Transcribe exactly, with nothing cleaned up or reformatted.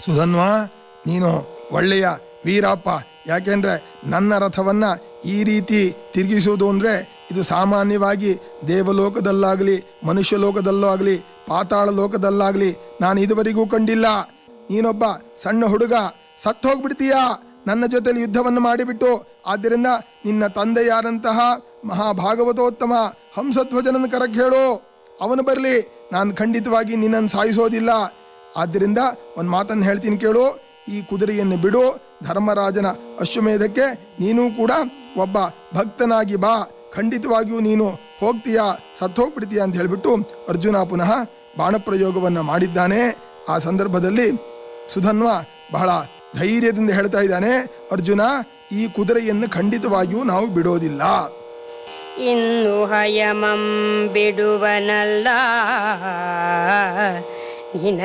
ಸುಧನ್ವ, ನೀನು ಒಳ್ಳೆಯ ವೀರಪ್ಪ. ಯಾಕೆಂದ್ರೆ ನನ್ನ ರಥವನ್ನ ಈ ರೀತಿ ತಿರುಗಿಸುವುದು ಅಂದ್ರೆ ಇದು ಸಾಮಾನ್ಯವಾಗಿ ದೇವಲೋಕದಲ್ಲಾಗಲಿ ಮನುಷ್ಯ ಲೋಕದಲ್ಲೂ ಆಗಲಿ ಪಾತಾಳ ಲೋಕದಲ್ಲಾಗಲಿ ನಾನು ಇದುವರೆಗೂ ಕಂಡಿಲ್ಲ. ನೀನೊಬ್ಬ ಸಣ್ಣ ಹುಡುಗ, ಸತ್ತು ಹೋಗ್ಬಿಡ್ತೀಯಾ ನನ್ನ ಜೊತೆಲಿ ಯುದ್ಧವನ್ನು ಮಾಡಿಬಿಟ್ಟು. ಆದ್ದರಿಂದ ನಿನ್ನ ತಂದೆಯಾದಂತಹ ಮಹಾಭಾಗವತೋತ್ತಮ ಹಂಸಧ್ವಜನನ್ನು ಕರಕ್ಕೆ ಹೇಳು, ಅವನು ಬರಲಿ. ನಾನು ಖಂಡಿತವಾಗಿ ನಿನ್ನನ್ನು ಸಾಯಿಸೋದಿಲ್ಲ. ಆದ್ದರಿಂದ ಒಂದು ಮಾತನ್ನು ಹೇಳ್ತೀನಿ ಕೇಳು, ಈ ಕುದುರೆಯನ್ನು ಬಿಡು, ಧರ್ಮರಾಜನ ಅಶ್ವಮೇಧಕ್ಕೆ ನೀನು ಕೂಡ ಒಬ್ಬ ಭಕ್ತನಾಗಿ ಬಾ, ಖಂಡಿತವಾಗಿಯೂ ನೀನು ಹೋಗ್ತೀಯಾ, ಸತ್ತು ಹೋಗ್ಬಿಡ್ತೀಯಾ ಅಂತ ಹೇಳಿಬಿಟ್ಟು ಅರ್ಜುನ ಪುನಃ ಬಾಣಪ್ರಯೋಗವನ್ನು ಮಾಡಿದ್ದಾನೆ. ಆ ಸಂದರ್ಭದಲ್ಲಿ ಸುಧನ್ವ ಬಹಳ ಧೈರ್ಯದಿಂದ ಹೇಳ್ತಾ ಇದ್ದಾನೆ, ಅರ್ಜುನ, ಈ ಕುದುರೆಯನ್ನು ಖಂಡಿತವಾಗಿಯೂ ನಾವು ಬಿಡೋದಿಲ್ಲ. ಇನ್ನು ಹಯಮಂ ಬಿಡುವನಲ್ಲ ನಿನ